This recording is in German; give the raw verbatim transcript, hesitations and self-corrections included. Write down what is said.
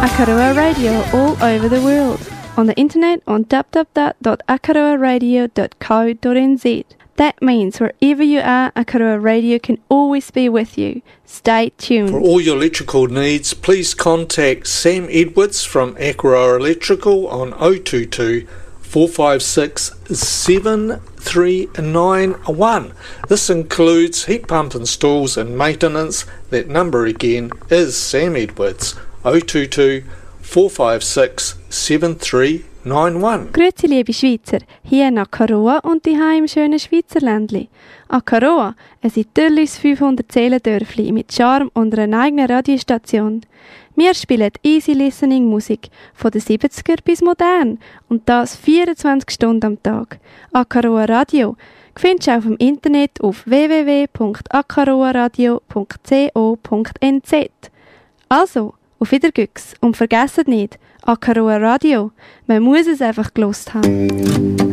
Akaroa Radio all over the world. On the internet on w w w dot akaroa radio dot co dot n z. That means wherever you are, Akaroa Radio can always be with you. Stay tuned. For all your electrical needs, please contact Sam Edwards from Akaroa Electrical on oh two two, four five six, seven three nine one. This includes heat pump installs and maintenance. That number again is Sam Edwards, oh two two, four five six, seven three nine one. Grüezi liebe Schweizer, hier in Akaroa und die im schönen Schweizerländli. Akaroa, ein idyllisches fünfhundert Seelendörfli mit Charme und einer eigenen Radiostation. Wir spielen easy listening Musik, von den siebziger bis modern und das vierundzwanzig Stunden am Tag. Akaroa Radio findest du auf dem Internet auf w w w punkt akaroa radio punkt co punkt n z. Also, auf Wiedergüchs und vergesst nicht, Akaroa Radio, man muss es einfach gelost haben.